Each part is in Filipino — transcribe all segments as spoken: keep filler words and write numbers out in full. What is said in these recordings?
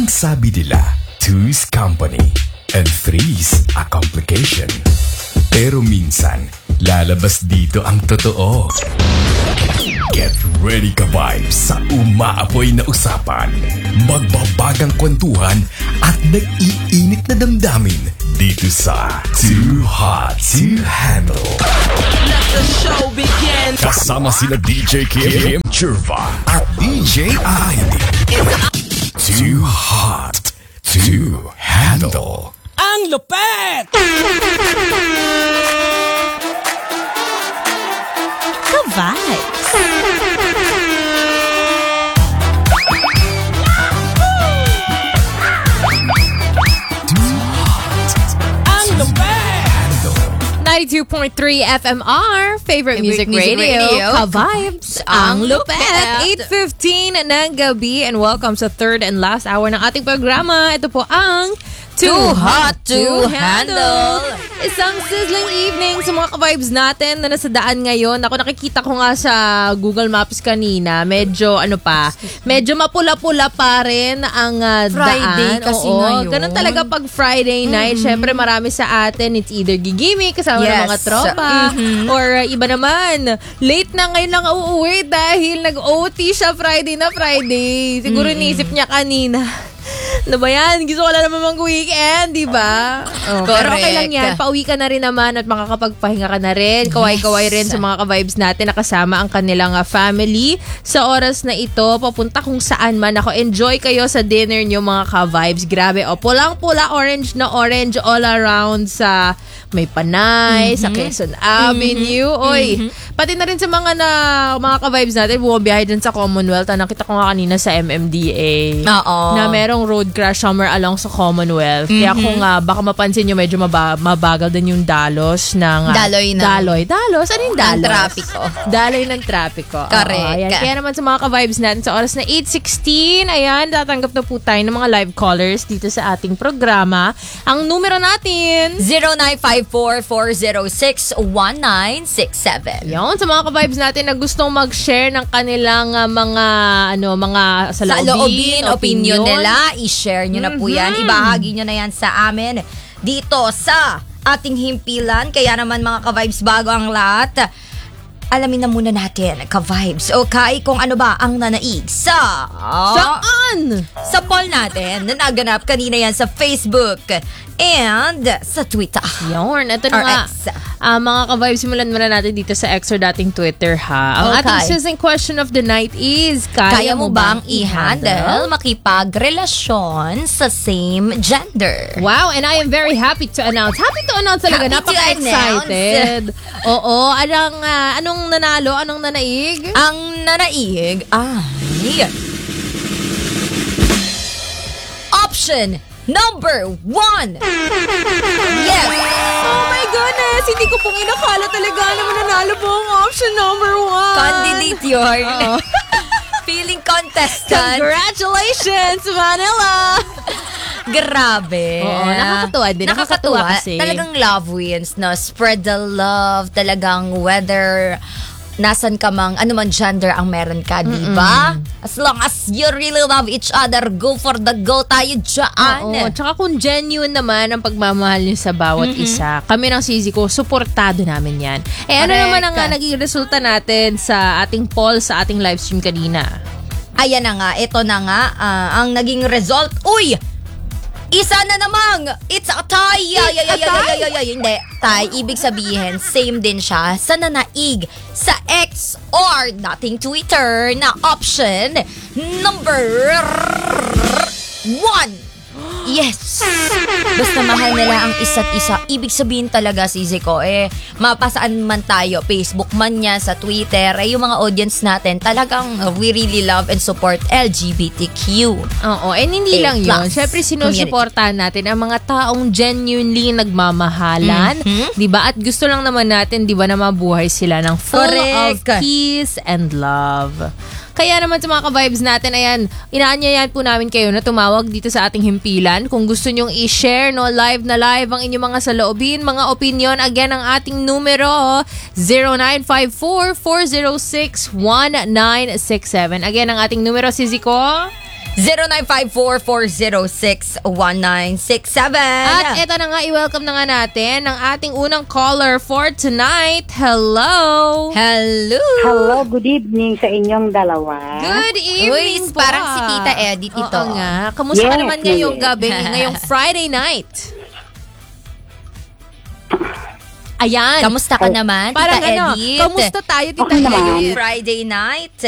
Ang sabi nila, two's company and three's a complication. Pero minsan, lalabas dito ang totoo. Get ready ka vibes sa umaapoy na usapan, magbabagang kwentuhan at nag-iinit na damdamin dito sa Too Hot to Handle. Let the show begin. Kasama sina D J Kim Churva at D J Ivy. Too Hot to Handle. Ang lupet! Ka-vibes. Ang lupet! ninety-two point three F M R, favorite music, Music radio, Radio. Ka-vibes, ang lupet. eight fifteen ng gabi and welcome sa third and last hour ng ating programa. Ito po ang Too Hot to Handle. Isang sizzling evening sa mga ka-vibes natin na nasa daan ngayon. Ako nakikita ko nga sa Google Maps kanina, medyo ano pa, medyo mapula-pula pa rin ang uh, Friday daan. kasi Oo, ngayon. ganun talaga pag Friday night. Mm-hmm. Syempre marami sa atin, it's either gigimik kasama Yes. ng mga tropa Mm-hmm. or uh, iba naman, late na ngayon lang uuwi dahil nag-O T siya Friday na Friday. Siguro mm-hmm. nisip niya kanina, ano ba yan? Gusto ko lang naman mag-weekend, di ba? Oh, pero okay lang yan. Pauwi ka na rin naman at makakapagpahinga ka na rin. Kaway-kaway rin sa mga ka-vibes natin na kasama ang kanilang uh, family. Sa oras na ito, papunta kung saan man. Ako, enjoy kayo sa dinner nyo mga ka-vibes. Grabe, oh, pulang-pula, orange na orange all around sa may Panay, mm-hmm. sa Quezon Avenue. Mm-hmm. Oy, mm-hmm. pati na rin sa mga na mga ka-vibes natin, bumabiyahe dyan sa Commonwealth. Ah, nakita ko nga kanina sa M M D A. Oo. Na merong road crash somewhere along sa Commonwealth. Mm-hmm. Kaya kung uh, baka mapansin nyo, medyo maba- mabagal din yung dalos ng... Uh, Daloy na. Daloy. Dalos? Ano yung dalos? Ng trapiko. Daloy ng trapiko. Correct. Oo, ayan. Kaya naman sa mga ka-vibes natin, sa oras na eight sixteen, ayan, tatanggap na po tayo ng mga live callers dito sa ating programa. Ang numero natin... zero nine five four, four zero six, one nine six seven. Yun, sa mga ka-vibes natin na gustong mag-share ng kanilang uh, mga, ano, mga sa Sa loobin, loobin, opinion nila, i-share nyo na po yan. Mhm. Ibahagi nyo na yan sa amin dito sa ating himpilan. Kaya naman mga ka-vibes, bago ang lahat, alamin na muna natin, ka-vibes, okay, kung ano ba ang nanaig sa... Saan? Sa poll natin na naganap kanina yan sa Facebook and sa Twitter. Yun, ito na Or nga. X. Ah, mga ka-vibes, simulan muna natin dito sa X or dating Twitter, ha? Ang Okay. ating sizzling question of the night is, Kaya mo bang i-handle makipagrelasyon sa same gender? Wow, and I am very happy to announce. Happy to announce talaga. Happy to Napaka-excited. Oo, anong, ah, anong nanalo? Anong nanaig? Ang nanaig ay option number one. Yes. Oh my goodness! Hindi ko pong inakala talaga na mananalo po ang option number one. Candidate yun. Oo. Feeling contestant. Congratulations, Manila! Grabe. Oo, nakakatuwa din. Nakakatuwa kasi. Talagang love wins, no? Spread the love. Talagang whether nasan ka mang, ano man gender ang meron ka, di ba? As long as you really love each other, go for the go tayo dyan. Oo, tsaka kung genuine naman ang pagmamahal niyo sa bawat isa, kami ng Sisi ko, suportado namin yan. Eh ano Correct. naman ang uh, naging resulta natin sa ating poll sa ating live stream kanina? Ayan na nga, ito na nga, ah, ang naging result. Uy! Isa na namang! It's a tie! Yeah, yeah, yeah, yeah, yeah, yeah, yeah. Hindi, tie. Ibig sabihin, same din siya sa nanaig sa X or dating Twitter na option number one. Yes! Basta mahal nila ang isa't isa. Ibig sabihin talaga, Sisi ko, eh, mapasaan man tayo, Facebook man niya, sa Twitter, eh, yung mga audience natin, talagang we really love and support L G B T Q. Oo, and hindi A lang yun. plus Siyempre, sinusuportahan natin ang mga taong genuinely nagmamahalan. Mhm. Diba? At gusto lang naman natin, diba, na mabuhay sila ng full Correct. of peace and love. Kaya naman sa mga ka-vibes natin, ayan, inaanyayan po namin kayo na tumawag dito sa ating himpilan. Kung gusto nyong i-share, no, live na live ang inyong mga saloobin, mga opinion, again, ang ating numero, zero nine five four, four zero six, one nine six seven. Again, ang ating numero, Sisi ko, zero nine five four, four zero six, one nine six seven. At eto na nga, i-welcome na nga natin ang ating unang caller for tonight. Hello! Hello! Hello, good evening sa inyong dalawa. Good evening Uy, po. parang si Tita Edith ito. Oo nga. Kamusta ka Yes, naman ngayong yes. gabi, ngayong Friday night? Ayan. Kamusta ka naman, Parang Tita ano, Edith? kamusta tayo, Tita Okay naman. Edith? Friday night.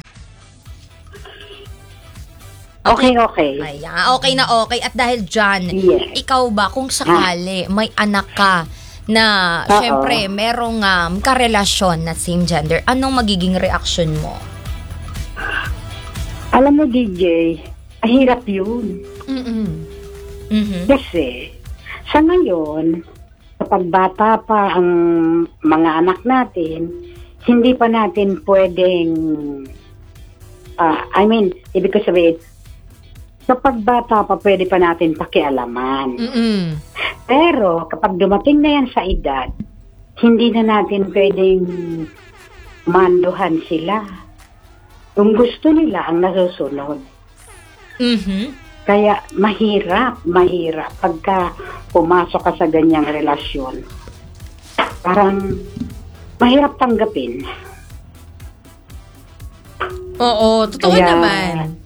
Okay, okay. Ayan, okay na okay. At dahil dyan, Yes. ikaw ba, kung sakali may anak ka na Oo. syempre merong um, karelasyon na same gender, anong magiging reaksyon mo? Alam mo, D J, hirap yun. Mm-mm. Mhm. Kasi, sa ngayon, kapag bata pa ang mga anak natin, hindi pa natin pwedeng, ah, I mean, ibig ko sabihin, kapag bata pa, pwede pa natin pakialaman. Mm-mm. Pero, kapag dumating na yan sa edad, hindi na natin pwedeng manduhan sila. Kung gusto nila ang nasusunod. Mhm. Kaya mahirap, mahirap pagka pumasok ka sa ganyang relasyon. Parang mahirap tanggapin. Oo, totoo Kaya, naman.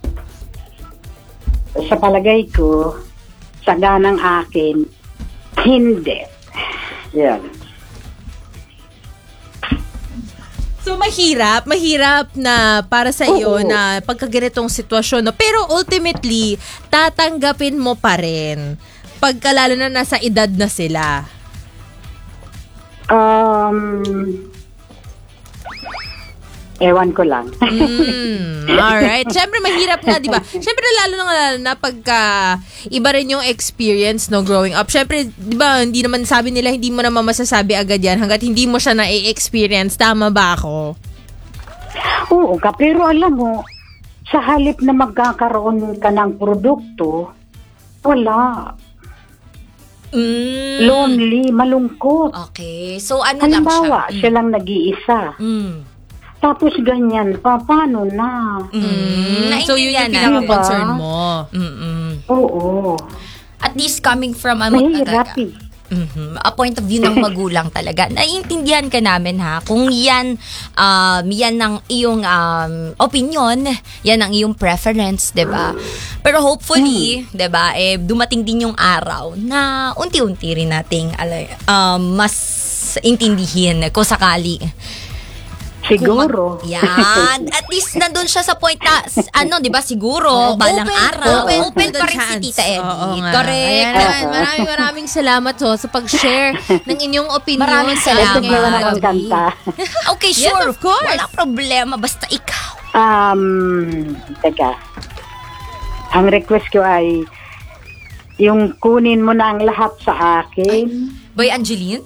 Sa palagay ko, sa ganang akin, hindi. Yan. So mahirap, mahirap na para sa iyo Oo. na pagkaganitong sitwasyon. No? Pero ultimately, tatanggapin mo pa rin. Pagka lalo na nasa edad na sila. Um, ewan ko lang. Mm, alright. Siyempre, mahirap nga, di ba? Siyempre, lalo na lalo na pagka iba rin yung experience, no, growing up. Siyempre, di ba, hindi naman sabi nila, hindi mo naman masasabi agad yan hanggat hindi mo siya na-experience. Tama ba ako? Oo ka, pero alam mo, sa halip na magkakaroon ka ng produkto, wala. Mm. Lonely, malungkot. Okay. So, ano lang siya? Halimbawa, siya lang nag-iisa. Mm. Tapos ganyan pa, paano na? Mm. So, yun yung Naiintindihan natin. pinaka-concern mo. Mm-mm. Oo. At least coming from a, Mahirap eh. Mhm. A point of view ng magulang talaga. Naiintindihan ka namin ha. Kung yan, um, yan ang iyong um, opinion, yan ang iyong preference, 'di ba? Pero hopefully, 'di ba, eh dumating din yung araw na unti-unti rin nating alay, um, mas intindihin kung sakali. Siguro. Kung mag- yan. At least nandun siya sa point na, s- ano, di ba, siguro, balang Open- araw, open open, to the pa rin si chance. Tita Edith. Oo nga. Correct. Ayan naman, maraming maraming salamat ho sa pag-share ng inyong opinion. Maraming sa salamat. Ito ating pala mga ang gabi. kanta. Okay, Yes, sure. of course. Wala problema, basta ikaw. Um, teka. Ang request ko ay yung kunin mo na ang lahat sa akin. Boy Angeline?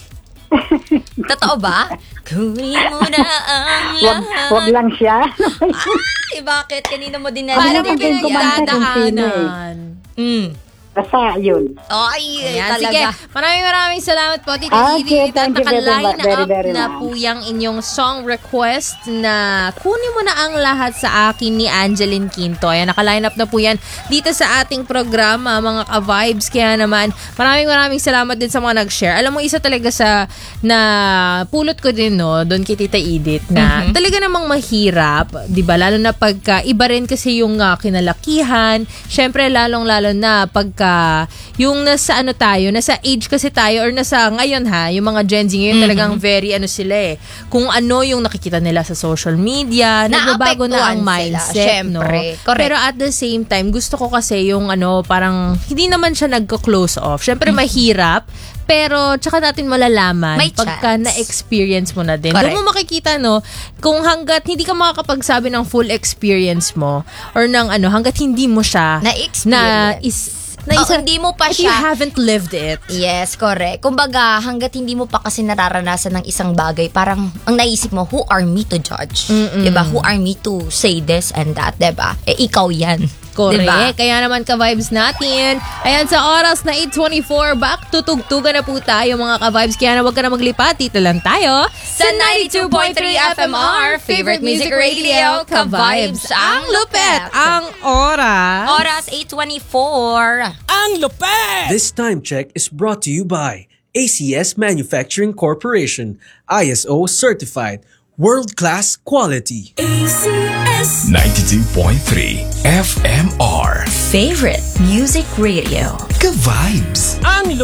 Totoo ba? Kunin mo na ang Wag, lahat. wag lang siya. Ay, bakit? Kanina mo din Parang may Hindi natin kumanta kung sino eh. pinagdadaanan. Mm. Basta yun. Ay, Ayan, talaga. sige. Maraming maraming salamat po, Tita Okay, Edith. At thank you very naka-line much. Very, up very na much. po yung inyong song request na kunin mo na ang lahat sa akin ni Angeline Quinto. Ayan, naka-line up na po yan dito sa ating programa, mga ka-vibes. Kaya naman, maraming maraming salamat din sa mga nag-share. Alam mo, isa talaga sa na pulot ko din, no, doon kay Tita Edith, na Mhm. talaga namang mahirap, di ba? Lalo na pagka, iba rin kasi yung uh, kinalakihan. Syempre, lalong-lalo na pagka yung nasa ano tayo, nasa age kasi tayo or nasa ngayon ha, yung mga Gen Z ngayon talagang very ano sila eh. Kung ano yung nakikita nila sa social media, nagbabago na ang Naapektuhan sila, mindset, no? syempre. Correct. Pero at the same time, gusto ko kasi yung ano, parang hindi naman siya nagko-close off. Syempre mahirap, pero tsaka natin malalaman May pagka chance. na-experience mo na din. Correct. Doon mo makikita, no, kung hanggat hindi ka makakapagsabi ng full experience mo or ng ano, hanggat hindi mo siya Na-experience. na is na Oh, isa- hindi mo pa if siya- you haven't lived it. Yes, correct. Kumbaga, hanggat hindi mo pa kasi nararanasan ng isang bagay, parang ang naisip mo, who are me to judge? Mm-mm. Diba? Who are me to say this and that? Diba? Eh, ikaw yan. Correct. Diba? Kaya naman ka-vibes natin. Ayan, sa oras na eight twenty-four, back to tugtugan na po tayo mga ka-vibes. Kaya na huwag ka na maglipat. Dito lang tayo Sa ninety-two point three F M R, favorite music radio, ka-vibes ang lupet. Ang oras. Oras eight twenty-four. Ang lupet! This time check is brought to you by A C S Manufacturing Corporation, I S O certified, world-class quality. ninety-two point three F M R. Favorite music radio. Ka-vibes. Ang